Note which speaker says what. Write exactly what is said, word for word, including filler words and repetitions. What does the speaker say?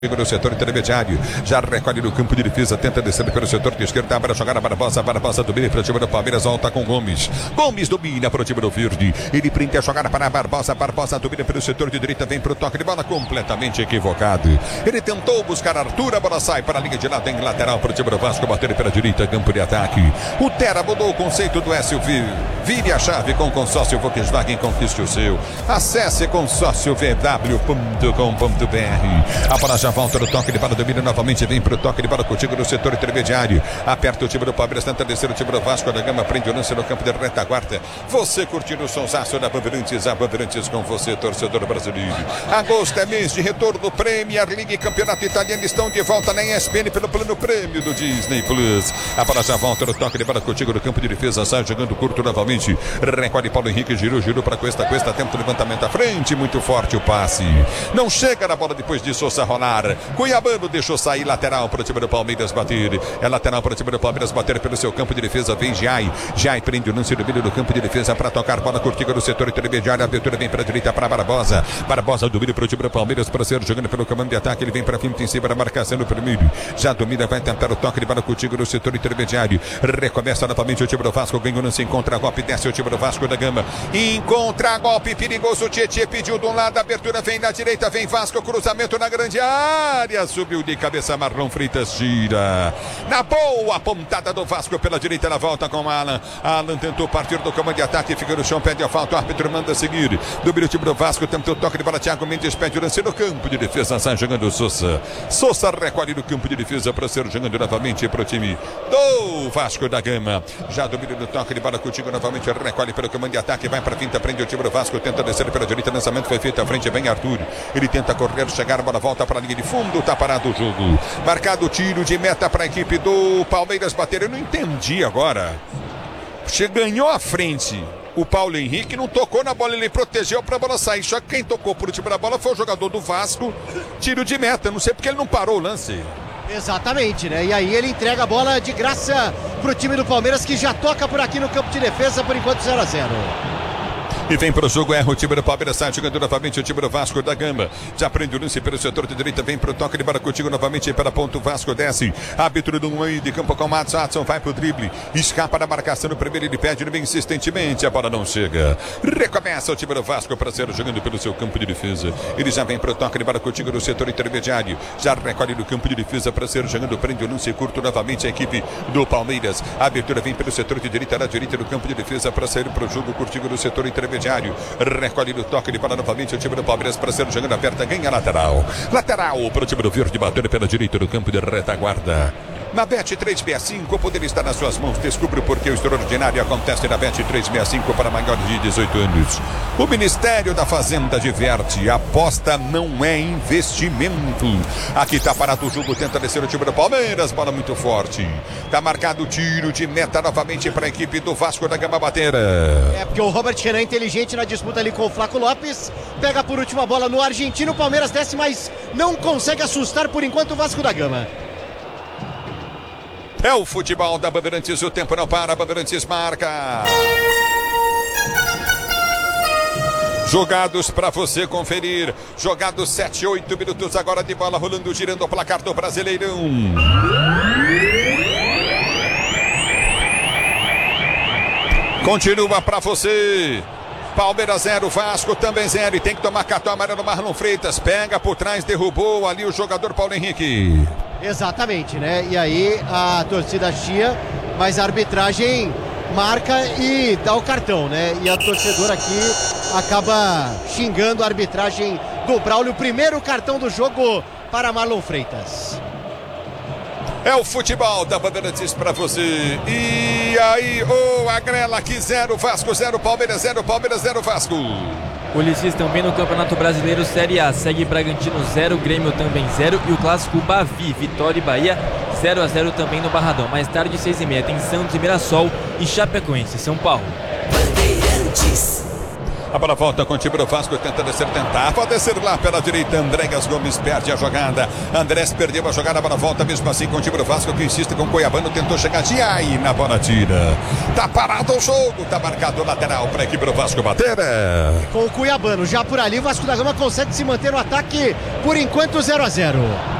Speaker 1: no setor intermediário, já recolhe no campo de defesa, tenta descer pelo setor de esquerda, para jogar a Barbosa, Barbosa domina para o time do Palmeiras, volta com Gomes, Gomes domina para o time do Verde, ele prende a jogada para a Barbosa, Barbosa domina pelo setor de direita, vem para o toque de bola completamente equivocado, ele tentou buscar Arthur, a bola sai para a linha de lado em lateral para o time do Vasco, bater pela direita, campo de ataque, o Tera mudou o conceito do S U V, vire a chave com o consórcio Volkswagen, conquiste o seu, acesse consórcio v w ponto com ponto b r, a bola já volta no toque de bola, domina novamente, vem para o toque de bola contigo no setor intermediário, aperta o time do Palmeiras, tenta descer o time do Vasco da Gama, prende o lance no campo de retaguarda, você curtindo o sonsaço da Bandeirantes, a Bandeirantes com você, torcedor brasileiro. Agosto é mês de retorno, Premier League, Campeonato Italiano, estão de volta na E S P N pelo plano prêmio do Disney Plus, a bola já volta no toque de bola contigo no campo de defesa, sai jogando curto novamente, recolhe Paulo Henrique, girou, girou para Cuesta, Cuesta, tenta o levantamento à frente, muito forte o passe, não chega na bola depois de Sousa rolar, Cuiabano deixou sair, lateral para o time do Palmeiras bater, é lateral para o time do Palmeiras bater pelo seu campo de defesa, vem Jai, Jai prende o lance do meio do campo de defesa para tocar bola curtiga no setor intermediário, a abertura vem para a direita para Barbosa, Barbosa domina para o time do Palmeiras para ser jogando pelo comando de ataque, ele vem para frente em cima da marcação no primeiro, já domina, vai tentar o toque de bola curtiga no setor intermediário, recomeça novamente o time do Vasco, ganha o lance, encontra golpe, desce o time do Vasco da Gama, encontra golpe perigoso, Tietê pediu de um lado, a abertura vem na direita, vem Vasco, cruzamento na grande área, subiu de cabeça, Marlon Freitas gira, na boa pontada do Vasco pela direita, na volta com Alan, Alan tentou partir do comando de ataque, fica no chão, pede a falta, o árbitro manda seguir, domina o time do Vasco, tentou o toque de bola, Thiago Mendes pede o lance no campo de defesa, sai jogando o Sousa, Sousa recolhe no campo de defesa para ser jogando novamente para o time do Vasco da Gama, já domina no toque de bola contigo novamente, recolhe pelo comando de ataque, vai para a finta, prende o time do Vasco, tenta descer pela direita, lançamento foi feito à frente, vem Arthur, ele tenta correr, chegar, a bola volta para a linha de fundo, tá parado o jogo, marcado o tiro de meta para a equipe do Palmeiras bater, eu não entendi agora, você ganhou a frente, o Paulo Henrique não tocou na bola, ele protegeu para a bola sair, só que quem tocou por último da bola foi o jogador do Vasco, tiro de meta, não sei porque ele não parou o lance.
Speaker 2: Exatamente, né? E aí ele entrega a bola de graça pro time do Palmeiras, que já toca por aqui no campo de defesa, por enquanto zero a zero.
Speaker 1: E vem para o jogo, erra o time do Palmeiras, sai jogando novamente o time do Vasco da Gama, já prende o lance pelo setor de direita, vem para o toque de bola contigo novamente pela ponta, o Vasco desce, árbitro do meio de campo com o Matos, Adson vai pro drible, escapa da marcação no primeiro, ele pede bem insistentemente, a bola não chega, recomeça o time do Vasco para ser jogando pelo seu campo de defesa, ele já vem para o toque de bola contigo no setor intermediário, já recolhe no campo de defesa para ser jogando, prende o lance curto novamente a equipe do Palmeiras, a abertura vem pelo setor de direita, na direita do campo de defesa para sair para o jogo, curtigo no setor intermediário, recolhe no toque de bola novamente o time do Palmeiras para ser jogando aberta, ganha lateral, lateral para o time do Verde, batendo pela direita do campo de retaguarda. Na Bet três sessenta e cinco, o poder está nas suas mãos. Descubra por que o extraordinário acontece na Bet três sessenta e cinco para maiores de dezoito anos. O Ministério da Fazenda diverte. Aposta não é investimento. Aqui está parado o jogo, tenta descer o time do Palmeiras. Bola muito forte. Está marcado o tiro de meta novamente para a equipe do Vasco da Gama bater.
Speaker 2: É porque o Robert Renan é inteligente na disputa ali com o Flaco Lopes. Pega por última bola no argentino. O Palmeiras desce, mas não consegue assustar por enquanto o Vasco da Gama.
Speaker 1: É o futebol da Bandeirantes, o tempo não para, a Bandeirantes marca. Jogados para você conferir, jogados sete, oito minutos agora de bola rolando, girando o placar do Brasileirão. Continua para você. Palmeiras zero, Vasco também zero, e tem que tomar cartão amarelo. Marlon Freitas pega por trás, derrubou ali o jogador Paulo Henrique.
Speaker 2: Exatamente, né? E aí a torcida chia, mas a arbitragem marca e dá o cartão, né? E a torcedora aqui acaba xingando a arbitragem do Braulio. Primeiro cartão do jogo para Marlon Freitas.
Speaker 1: É o futebol da Bandeirantes para você. E aí, o oh, Agrela aqui, zero, Vasco zero, Palmeiras zero, Palmeiras zero, Vasco.
Speaker 3: Ulisses também no Campeonato Brasileiro Série A, segue Bragantino zero, Grêmio também zero e o clássico Bavi, Vitória e Bahia zero a zero também no Barradão. Mais tarde, seis e meia, tem Santos e Mirassol e Chapecoense, São Paulo.
Speaker 1: Bandeirantes. A bola volta com o time do Vasco, tenta descer, tentar, pode descer lá pela direita. Andréas Gomes perde a jogada. Andrés perdeu a jogada, a bola volta mesmo assim com o time do Vasco, que insiste com o Cuiabano, tentou chegar de aí na bola tira. Tá parado o jogo, tá marcado o lateral para a equipe do Vasco bater.
Speaker 2: Com o Cuiabano já por ali, o Vasco da Gama consegue se manter no ataque por enquanto zero a zero.